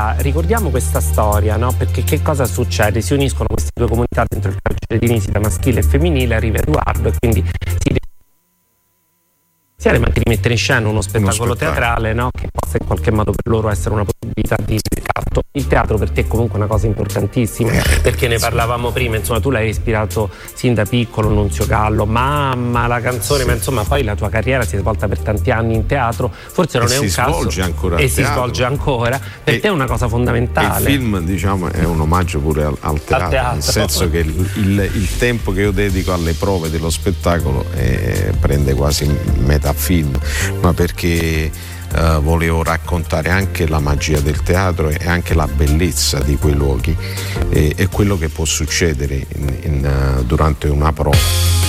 Allora, ricordiamo questa storia, no? Perché che cosa succede? Si uniscono queste due comunità dentro il carcere di Nisida, maschile e femminile, arriva Edoardo e quindi si ma anche di mettere in scena uno spettacolo teatrale, no? Che possa in qualche modo per loro essere una possibilità di riscatto. Il teatro per te è comunque una cosa importantissima, perché ne parlavamo prima, insomma tu l'hai ispirato sin da piccolo, Nunzio Gallo, Mamma, la canzone, ma insomma poi la tua carriera si è svolta per tanti anni in teatro, forse non è un caso, si svolge ancora, per te è una cosa fondamentale. Il film, diciamo, è un omaggio pure al teatro, nel senso che il tempo che io dedico alle prove dello spettacolo prende quasi metà film, ma perché volevo raccontare anche la magia del teatro e anche la bellezza di quei luoghi e quello che può succedere durante una prova.